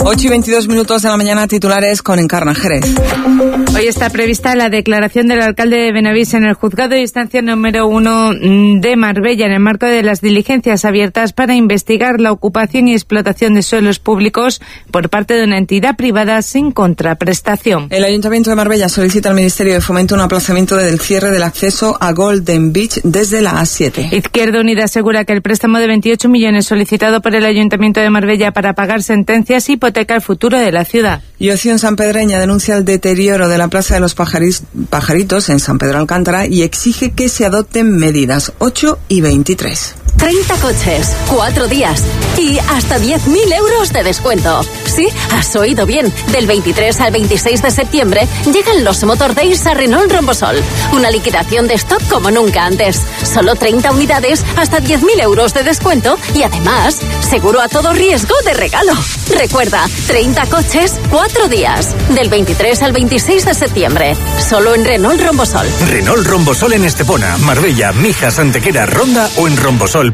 8:22 de la mañana, titulares con Encarna Jerez. Hoy está prevista la declaración del alcalde de Benavís en el juzgado de instancia número 1 de Marbella en el marco de las diligencias abiertas para investigar la ocupación y explotación de suelos públicos por parte de una entidad privada sin contraprestación. El Ayuntamiento de Marbella solicita al Ministerio de Fomento un aplazamiento del cierre del acceso a Golden Beach desde la A7. Izquierda Unida asegura que el préstamo de 28 millones solicitado por el Ayuntamiento de Marbella para pagar sentencias hipoteca el futuro de la ciudad. Y Opción Sanpedreña denuncia el deterioro de la Plaza de los Pajaritos en San Pedro Alcántara y exige que se adopten medidas. 8:23. 30 coches, 4 días y hasta 10.000 euros de descuento. Sí, has oído bien. Del 23 al 26 de septiembre llegan los Motor Days a Renault Rombosol. Una liquidación de stock como nunca antes. Solo 30 unidades, hasta 10.000 euros de descuento y además, seguro a todo riesgo de regalo. Recuerda, 30 coches, 4 días. Del 23 al 26 de septiembre. Solo en Renault Rombosol. Renault Rombosol en Estepona, Marbella, Mijas, Antequera, Ronda o en rombosol.com.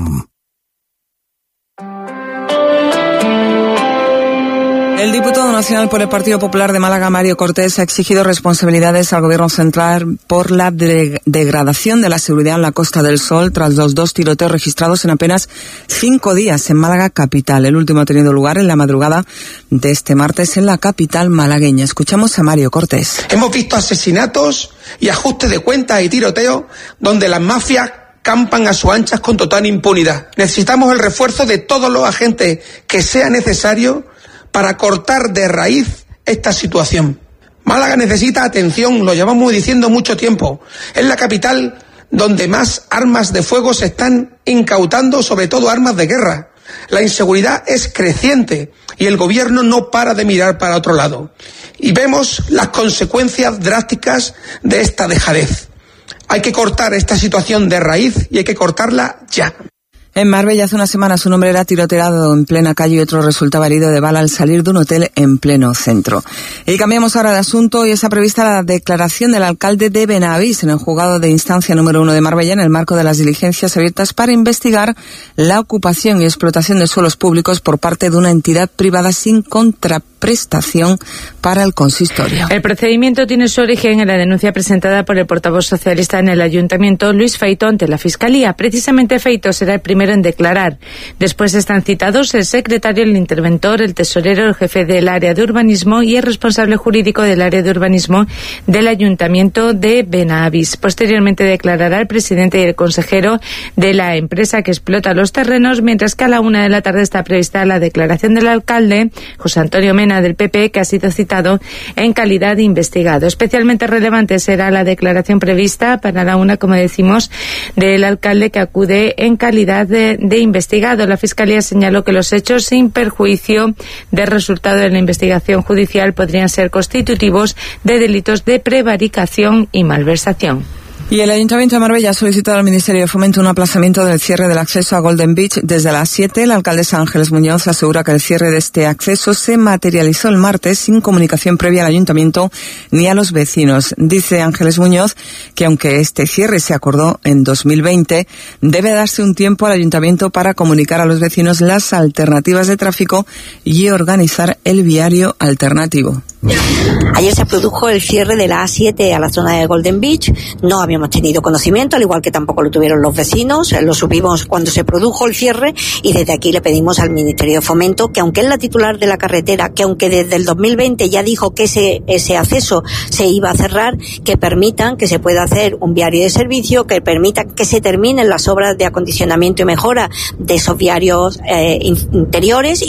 El diputado nacional por el Partido Popular de Málaga, Mario Cortés, ha exigido responsabilidades al Gobierno central por la degradación de la seguridad en la Costa del Sol tras los 2 tiroteos registrados en apenas 5 días en Málaga capital. El último ha tenido lugar en la madrugada de este martes en la capital malagueña. Escuchamos a Mario Cortés. Hemos visto asesinatos y ajustes de cuentas y tiroteos donde las mafias campan a sus anchas con total impunidad. Necesitamos el refuerzo de todos los agentes que sea necesario para cortar de raíz esta situación. Málaga necesita atención, lo llevamos diciendo mucho tiempo. Es la capital donde más armas de fuego se están incautando, sobre todo armas de guerra. La inseguridad es creciente y el gobierno no para de mirar para otro lado. Y vemos las consecuencias drásticas de esta dejadez. Hay que cortar esta situación de raíz y hay que cortarla ya. En Marbella hace una semana un hombre era tiroteado en plena calle y otro resultaba herido de bala al salir de un hotel en pleno centro. Y cambiamos ahora de asunto y está prevista la declaración del alcalde de Benavís en el juzgado de instancia número 1 de Marbella en el marco de las diligencias abiertas para investigar la ocupación y explotación de suelos públicos por parte de una entidad privada sin contraprestación para el consistorio. El procedimiento tiene su origen en la denuncia presentada por el portavoz socialista en el ayuntamiento, Luis Feito, ante la Fiscalía. Precisamente Feito será el primero en declarar. Después están citados el secretario, el interventor, el tesorero, el jefe del área de urbanismo y el responsable jurídico del área de urbanismo del ayuntamiento de Benavís. Posteriormente declarará el presidente y el consejero de la empresa que explota los terrenos, mientras que a la 1 de la tarde está prevista la declaración del alcalde, José Antonio Mena, del PP, que ha sido citado en calidad de investigado. Especialmente relevante será la declaración prevista para la 1, como decimos, del alcalde, que acude en calidad de investigado. La Fiscalía señaló que los hechos, sin perjuicio del resultado de la investigación judicial, podrían ser constitutivos de delitos de prevaricación y malversación. Y el Ayuntamiento de Marbella ha solicitado al Ministerio de Fomento un aplazamiento del cierre del acceso a Golden Beach desde las 7. La alcaldesa Ángeles Muñoz asegura que el cierre de este acceso se materializó el martes sin comunicación previa al Ayuntamiento ni a los vecinos. Dice Ángeles Muñoz que aunque este cierre se acordó en 2020, debe darse un tiempo al Ayuntamiento para comunicar a los vecinos las alternativas de tráfico y organizar el viario alternativo. Ayer se produjo el cierre de la A7 a la zona de Golden Beach. No habíamos tenido conocimiento, al igual que tampoco lo tuvieron los vecinos. Lo supimos cuando se produjo el cierre y desde aquí le pedimos al Ministerio de Fomento que, aunque es la titular de la carretera, que aunque desde el 2020 ya dijo que ese acceso se iba a cerrar, que permitan que se pueda hacer un viario de servicio, que permitan que se terminen las obras de acondicionamiento y mejora de esos viarios interiores.